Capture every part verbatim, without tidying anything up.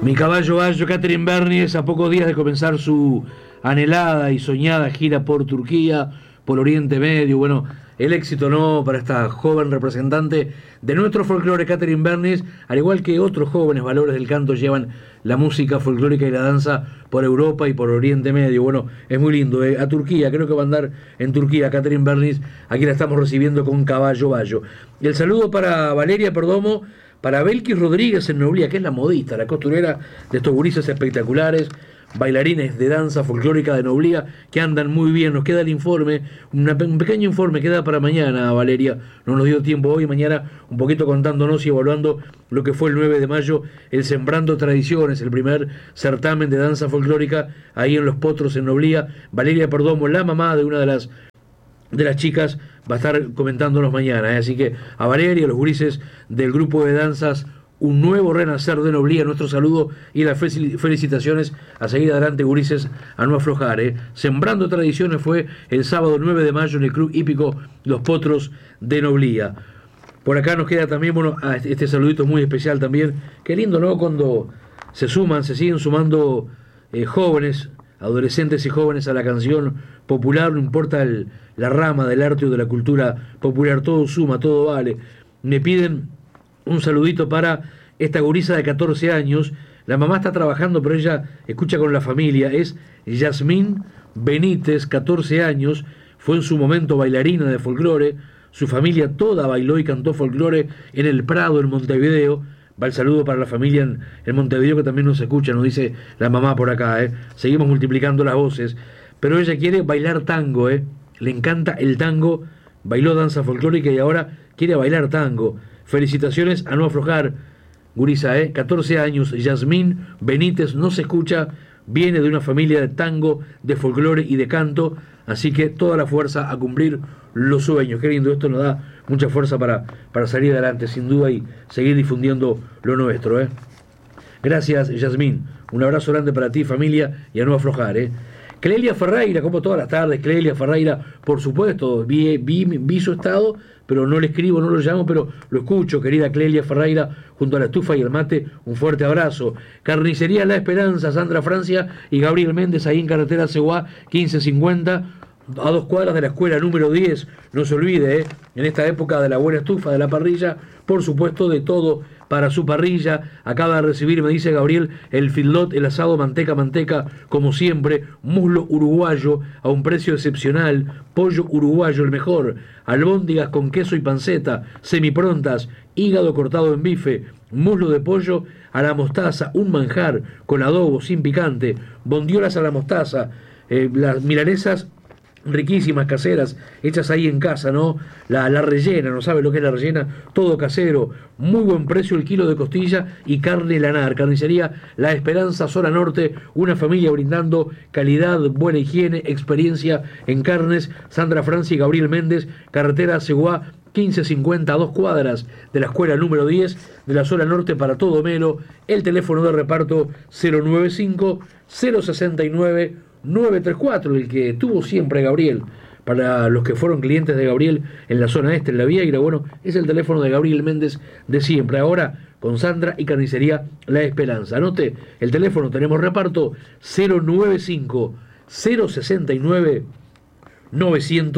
Mi caballo gallo, Catherine Bernies, a pocos días de comenzar su anhelada y soñada gira por Turquía, por Oriente Medio. Bueno, el éxito no para esta joven representante de nuestro folclore, Catherine Bernies, al igual que otros jóvenes valores del canto, llevan la música folclórica y la danza por Europa y por Oriente Medio. Bueno, es muy lindo, ¿eh? A Turquía, creo que va a andar en Turquía Catherine Bernies, aquí la estamos recibiendo con caballo gallo. Y el saludo para Valeria Perdomo, para Belkis Rodríguez en Noblía, que es la modista, la costurera de estos gurises espectaculares, bailarines de danza folclórica de Noblía, que andan muy bien. Nos queda el informe, una, un pequeño informe queda para mañana, Valeria, no nos dio tiempo hoy, mañana un poquito contándonos y evaluando lo que fue el nueve de mayo, el Sembrando Tradiciones, el primer certamen de danza folclórica ahí en Los Potros, en Noblía. Valeria Perdomo, la mamá de una de las de las chicas, va a estar comentándonos mañana, ¿eh? Así que a Valeria, a los gurises del grupo de danzas Un Nuevo Renacer de Noblía, nuestro saludo y las felicitaciones. A seguir adelante, gurises, a no aflojar, ¿eh? Sembrando Tradiciones fue el sábado nueve de mayo en el Club Hípico Los Potros de Noblía. Por acá nos queda también, bueno, este saludito muy especial también. Qué lindo, ¿no? Cuando se suman, se siguen sumando eh, jóvenes, adolescentes y jóvenes a la canción popular, no importa el, la rama del arte o de la cultura popular, todo suma, todo vale. Me piden un saludito para esta gurisa de catorce años, la mamá está trabajando pero ella escucha con la familia, es Yasmín Benítez, catorce años, fue en su momento bailarina de folclore, su familia toda bailó y cantó folclore en el Prado, en Montevideo. Va el saludo para la familia en, en Montevideo, que también nos escucha, nos dice la mamá por acá, ¿eh? Seguimos multiplicando las voces. Pero ella quiere bailar tango, ¿eh? Le encanta el tango, bailó danza folclórica y ahora quiere bailar tango. Felicitaciones a no aflojar, gurisa, ¿eh? catorce años, Yasmín Benítez, no se escucha, viene de una familia de tango, de folclore y de canto, así que toda la fuerza a cumplir los sueños. Qué lindo, esto nos da mucha fuerza para, para salir adelante, sin duda, y seguir difundiendo lo nuestro, ¿eh? Gracias, Yasmín. Un abrazo grande para ti, familia, y a no aflojar, ¿eh? Clelia Ferreira, como todas las tardes, Clelia Ferreira, por supuesto, vi, vi, vi su estado, pero no le escribo, no lo llamo, pero lo escucho, querida Clelia Ferreira, junto a la estufa y el mate, un fuerte abrazo. Carnicería La Esperanza, Sandra Francia y Gabriel Méndez, ahí en carretera Ceguá, quince cincuenta, a dos cuadras de la escuela número diez, no se olvide, ¿eh? En esta época de la buena estufa, de la parrilla, por supuesto, de todo para su parrilla. Acaba de recibir, me dice Gabriel, el filot, el asado manteca manteca, como siempre, muslo uruguayo a un precio excepcional, pollo uruguayo el mejor, albóndigas con queso y panceta, semiprontas, hígado cortado en bife, muslo de pollo a la mostaza, un manjar con adobo sin picante, bondiolas a la mostaza, eh, las milanesas riquísimas, caseras, hechas ahí en casa, ¿no? La, la rellena, ¿no sabe lo que es la rellena? Todo casero, muy buen precio el kilo de costilla y carne lanar. Carnicería La Esperanza, zona norte, una familia brindando calidad, buena higiene, experiencia en carnes. Sandra Francia y Gabriel Méndez, carretera Ceguá, quince cincuenta, a dos cuadras de la escuela número diez de la zona norte para todo Melo. El teléfono de reparto cero nueve cinco, cero seis nueve, nueve tres cuatro, el que tuvo siempre Gabriel, para los que fueron clientes de Gabriel en la zona este, en la Vieira. Bueno, es el teléfono de Gabriel Méndez de siempre, ahora con Sandra y Carnicería La Esperanza. Anote el teléfono, tenemos reparto cero nueve cinco, cero seis nueve, nueve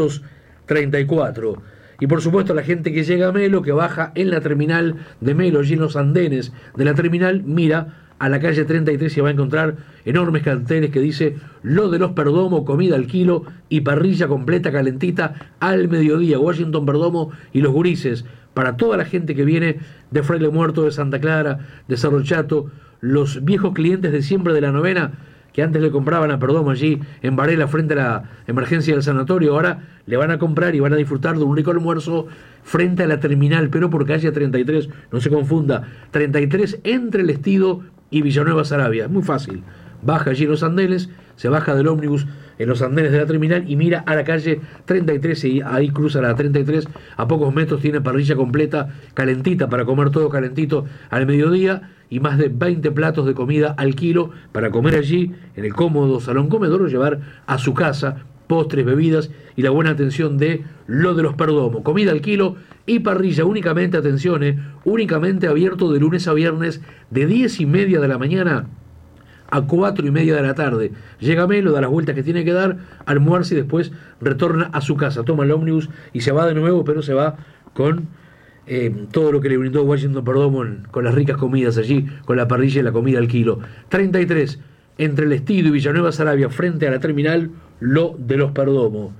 tres cuatro. Y por supuesto la gente que llega a Melo, que baja en la terminal de Melo, allí en los andenes de la terminal, mira a la calle treinta y tres y va a encontrar enormes carteles que dice lo de los Perdomo, comida al kilo y parrilla completa calentita al mediodía. Washington Perdomo y los gurises, para toda la gente que viene de Fraile Muerto, de Santa Clara, de Cerro Chato, los viejos clientes de siempre de la novena, que antes le compraban a Perdomo allí en Varela frente a la emergencia del sanatorio, ahora le van a comprar y van a disfrutar de un rico almuerzo frente a la terminal, pero por calle treinta y tres, no se confunda, treinta y tres entre el Estido y Villanueva Saravia. Muy fácil, baja allí en los andenes, se baja del ómnibus en los andenes de la terminal y mira a la calle treinta y tres, y ahí cruza la treinta y tres, a pocos metros tiene parrilla completa, calentita, para comer todo calentito al mediodía, y más de veinte platos de comida al kilo para comer allí en el cómodo salón comedor o llevar a su casa postres, bebidas y la buena atención de Lo de los Perdomo. Comida al kilo y parrilla únicamente, atención, eh, únicamente abierto de lunes a viernes de diez y media de la mañana a cuatro y media de la tarde. Llega Melo, da las vueltas que tiene que dar, almuerza y después retorna a su casa, toma el ómnibus y se va de nuevo, pero se va con eh, todo lo que le brindó Washington Perdomo en, con las ricas comidas allí, con la parrilla y la comida al kilo. treinta y tres, entre el Estido y Villanueva Saravia, frente a la terminal, Lo de los Perdomo.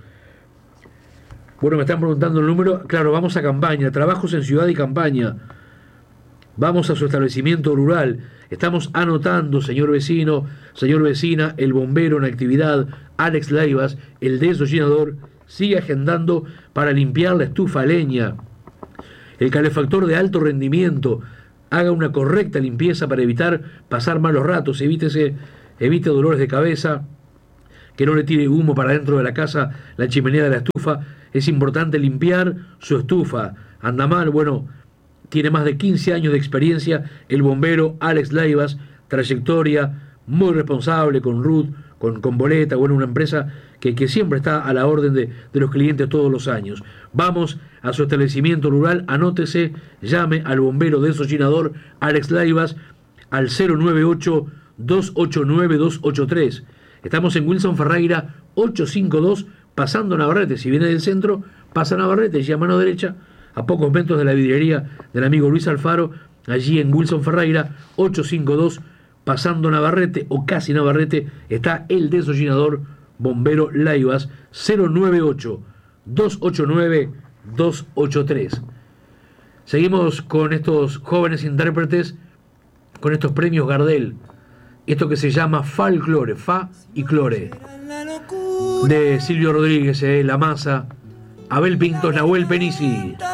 Bueno, me están preguntando el número. Claro, vamos a campaña, trabajos en ciudad y campaña. Vamos a su establecimiento rural. Estamos anotando, señor vecino, señor vecina, el bombero en actividad, Alex Laivas, el desollinador, sigue agendando para limpiar la estufa a leña. El calefactor de alto rendimiento, haga una correcta limpieza para evitar pasar malos ratos, evítese, evite dolores de cabeza, que no le tire humo para dentro de la casa, la chimenea de la estufa. Es importante limpiar su estufa. Anda mal, bueno, tiene más de quince años de experiencia el bombero Alex Laivas, trayectoria muy responsable con Ruth, con, con Boleta, bueno, una empresa que, que siempre está a la orden de, de los clientes todos los años. Vamos a su establecimiento rural, anótese, llame al bombero desollinador Alex Laivas al cero nueve ocho, dos ocho nueve, dos ocho tres. Estamos en Wilson Ferreira ochocientos cincuenta y dos, pasando Navarrete. Si viene del centro, pasa Navarrete, y a mano derecha, a pocos metros de la vidriería del amigo Luis Alfaro, allí en Wilson Ferreira ochocientos cincuenta y dos, pasando Navarrete o casi Navarrete, está el desollinador bombero Laivas, cero nueve ocho, dos ocho nueve, dos ocho tres. Seguimos con estos jóvenes intérpretes, con estos premios Gardel, esto que se llama Folklore, Fa y Clore, de Silvio Rodríguez, eh, La Masa, Abel Pintos, Nahuel Penisi.